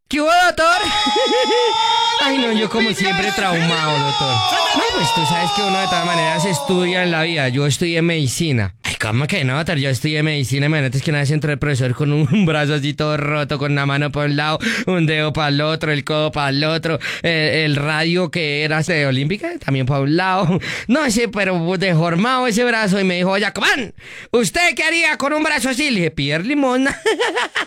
¿Qué hubo, doctor? Ay, no, yo como siempre traumado, doctor. No, pues tú sabes que uno de todas maneras estudia en la vida. Yo estudié medicina. Ay, ¿cómo que no, doctor? Yo estudié medicina. Imagínate que una vez entró el profesor con un brazo así todo roto, con una mano por un lado, un dedo para el otro, el codo para el otro, el radio que era de olímpica también para un lado. No sé, pero deformado ese brazo. Y me dijo, oye, Comán, ¿usted qué haría con un brazo así? Le dije, Pierre limosna.